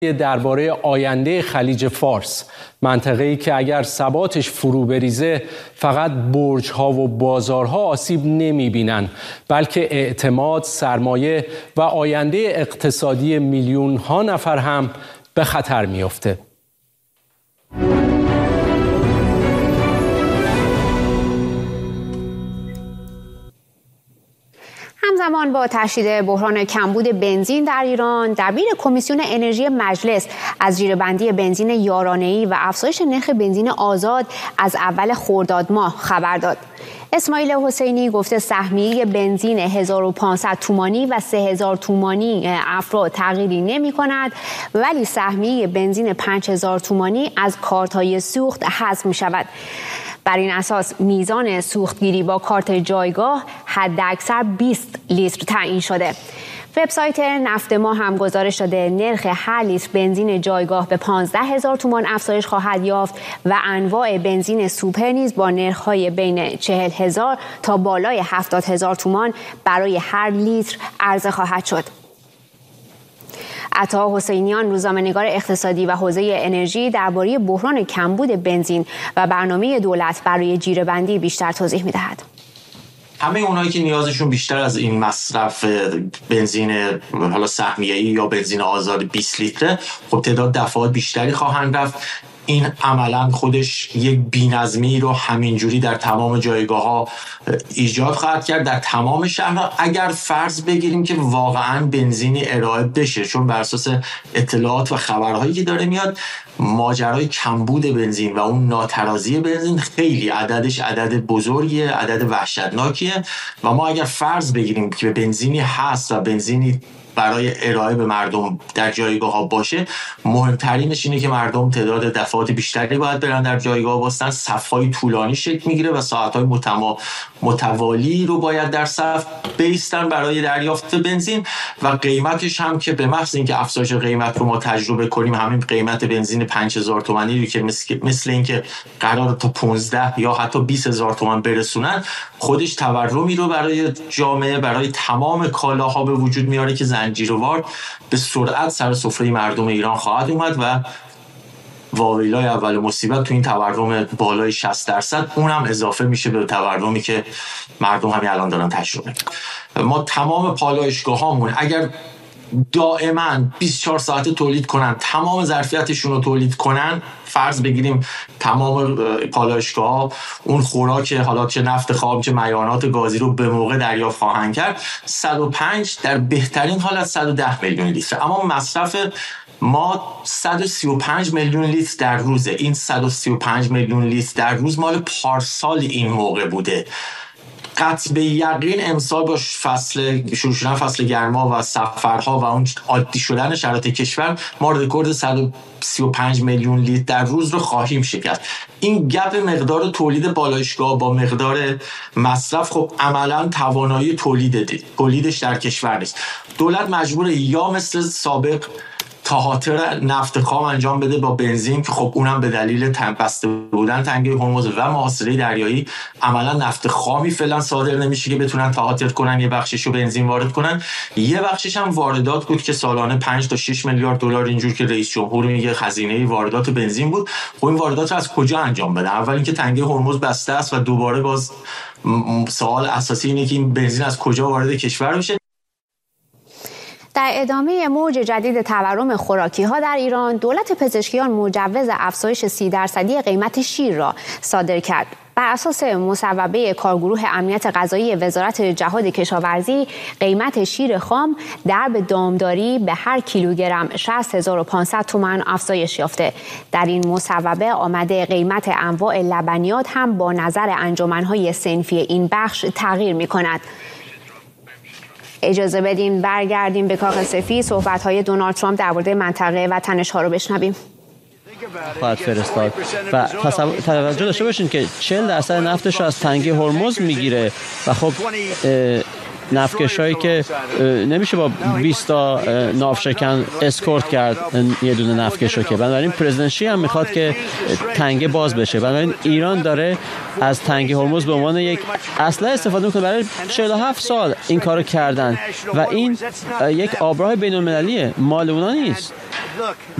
درباره آینده خلیج فارس، منطقه‌ای که اگر ثباتش فرو بریزه فقط برج‌ها و بازارها آسیب نمی‌بینن، بلکه اعتماد، سرمایه و آینده اقتصادی میلیون‌ها نفر هم به خطر می‌افته. همزمان با تشدید بحران کمبود بنزین در ایران، دبیر کمیسیون انرژی مجلس از جیره‌بندی بنزین یارانه‌ای و افزایش نرخ بنزین آزاد از اول خرداد ماه خبر داد. اسماعیل حسینی گفته سهمیه بنزین 1500 تومانی و 3000 تومانی افراد تغییری نمی کند، ولی سهمیه بنزین 5000 تومانی از کارت‌های سوخت حذف می شود. بر این اساس میزان سوختگیری با کارت جایگاه حداکثر 20 لیتر تعیین شده. وبسایت نفت ما هم گزارش داده نرخ هر لیتر بنزین جایگاه به 15000 تومان افزایش خواهد یافت و انواع بنزین سوپر نیز با نرخ‌های بین 40000 تا بالای 70000 تومان برای هر لیتر عرضه خواهد شد. عطا حسینیان، روزنامه‌نگار اقتصادی و حوزه انرژی، درباره بحران کمبود بنزین و برنامه دولت برای جیره‌بندی بیشتر توضیح می‌دهد. همه اونایی که نیازشون بیشتر از این مصرف بنزین حالا سهمیه‌ای یا بنزین آزاد 20 لیتره، خب تعداد دفعات بیشتری خواهند رفت. این عملاً خودش یک بی‌نظمی رو همینجوری در تمام جایگاه‌ها ایجاد خواهد کرد در تمام شهرها، اگر فرض بگیریم که واقعاً بنزینی ارائه بشه، چون بر اساس اطلاعات و خبرهایی که داره میاد ماجرای کمبود بنزین و اون ناترازی بنزین خیلی عددش عدد بزرگیه، عدد وحشتناکیه و ما اگر فرض بگیریم که بنزینی هست و بنزینی برای ارائه به مردم در جایگاه ها باشه، مهمترینش اینه که مردم تعداد دفعات بیشتری باید برن در جایگاه واسطن، صف‌های طولانی شکل میگیره و ساعت‌های متوالی رو باید در صف بیستن برای دریافت بنزین و قیمتش هم که به محض اینکه افزایش قیمت رو ما تجربه کنیم، همین قیمت بنزین 5000 تومانی رو که مثل اینکه قرار تا 15 یا حتی 20000 تومان برسونن، خودش تورمی رو برای جامعه، برای تمام کالاها به وجود میاره که زنجیروار به سرعت سر سفره مردم ایران خواهد اومد و واویلای اول مصیبت تو این تورم بالای 60%، اونم اضافه میشه به تورمی که مردم همین الان دارن تجربه میکنن. ما تمام پالایشگاهامون اگر دائما 24 ساعته تولید کنن، تمام ظرفیتشون رو تولید کنن، فرض بگیریم تمام پالایشگاه‌ها اون خوراک حالا چه نفت خام چه مایعات گازی رو به موقع دریافت خواهند کرد، 105 در بهترین حالت 110 میلیون لیتر، اما مصرف ما 135 میلیون لیتر در روزه. این 135 میلیون لیتر در روز مال پارسال این موقع بوده. قطع به یقین امسال با شروع شدن فصل گرما و سفرها و اون عادی شدن شرایط کشور، ما رکورد 135 میلیون لیتر در روز رو خواهیم شکست. این گپ مقدار تولید بالایشگاه با مقدار مصرف خب عملاً توانایی تولیدش در کشور نیست. دولت مجبوره یا مثل سابق تهاتر نفت خام انجام بده با بنزین که خب اونم به دلیل بسته بودن تنگه هرمز و محاصره دریایی عملا نفت خامی فعلا صادر نمیشه که بتونن تهاتر کنن، یه بخششو بنزین وارد کنن، یه بخشش هم واردات بود که سالانه 5 تا 6 میلیارد دلار اینجور که رئیس جمهور میگه خزینه واردات بنزین بود. خب این واردات رو از کجا انجام بده؟ اول اینکه تنگه هرمز بسته است و دوباره باز سوال اساسی اینه که این بنزین از کجا وارد کشور میشه. در ادامه موج جدید تورم خوراکی‌ها در ایران، دولت پزشکیان مجوز افزایش 30% قیمت شیر را صادر کرد. بر اساس مصوبه کارگروه امنیت غذایی وزارت جهاد کشاورزی، قیمت شیر خام درب دامداری به هر کیلوگرم 60500 تومان افزایش یافته. در این مصوبه آمده قیمت انواع لبنیات هم با نظر انجمن‌های صنفی این بخش تغییر می‌کند. اجازه بدیم برگردیم به کاخ سفید، صحبت‌های دونالد ترامپ درباره منطقه و تنش‌ها رو بشنویم. خواهد فرستاد و توجه داشته باشین که 40% نفتش رو از تنگه هرمز میگیره و خب نفتکشایی که نمیشه با 20 تا ناوشکن اسکورت کرد یه دونه نفتکش رو، که بنابراین پرزیدنت شی هم میخواد که تنگه باز بشه. بنابراین ایران داره از تنگه هرمز به عنوان یک اسلحه استفاده میکنه. برای 47 سال این کارو کردن و این یک آبراه بین‌المللیه، مال اونا نیست.